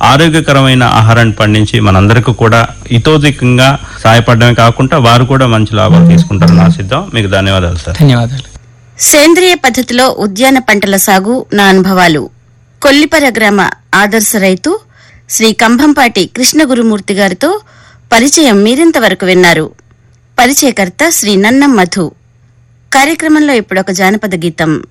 ఆరోగ్యకరమైన ఆహారాన్ని పండించి మనందరికీ కూడా హితోధికంగా సహాయపడమే కాకుండా వారు కూడా మంచి లాభాలు తీసుకుంటారని ఆశిద్దాం. మీకు ధన్యవాదాలు సార్. ధన్యవాదాలు. సేంద్రియ పద్ధతిలో ఉద్యాన పంటల సాగు నా అనుభవాలు. కొల్లిపర గ్రామ ఆదర్శ రైతు శ్రీ కంభంపాటి కృష్ణ గురుమూర్తి గారితో పరిచయం మీరింతవరకు విన్నారు. పరిచయకర్త శ్రీ నన్నం మధు. కార్యక్రమంలో ఇప్పుడొక జానపద గీతం.